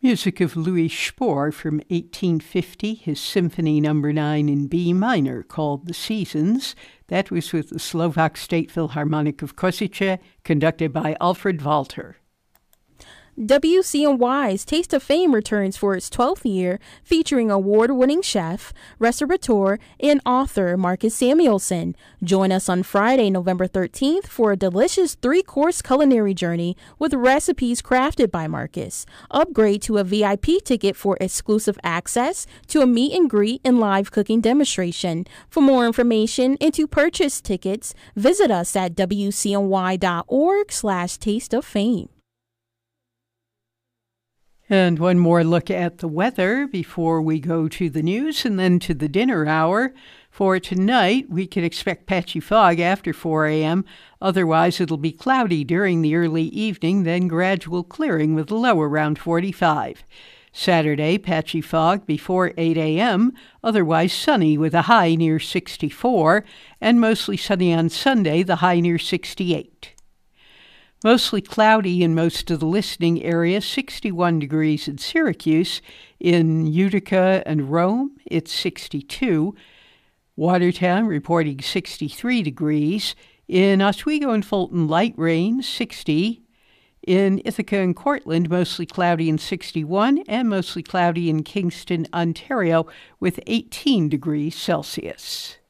Music of Louis Spohr from 1850, his Symphony No. 9 in B minor called The Seasons. That was with the Slovak State Philharmonic of Košice, conducted by Alfred Walter. WCNY's Taste of Fame returns for its 12th year, featuring award-winning chef, restaurateur, and author Marcus Samuelsson. Join us on Friday, November 13th for a delicious 3-course culinary journey with recipes crafted by Marcus. Upgrade to a VIP ticket for exclusive access to a meet and greet and live cooking demonstration. For more information and to purchase tickets, visit us at wcny.org/tasteoffame. And one more look at the weather before we go to the news and then to the dinner hour. For tonight, we can expect patchy fog after 4 a.m. Otherwise, it'll be cloudy during the early evening, then gradual clearing with a low around 45. Saturday, patchy fog before 8 a.m., otherwise sunny with a high near 64, and mostly sunny on Sunday, the high near 68. Mostly cloudy in most of the listening area, 61 degrees in Syracuse. In Utica and Rome, it's 62. Watertown reporting 63 degrees. In Oswego and Fulton, light rain, 60. In Ithaca and Cortland, mostly cloudy and 61, and mostly cloudy in Kingston, Ontario, with 18 degrees Celsius.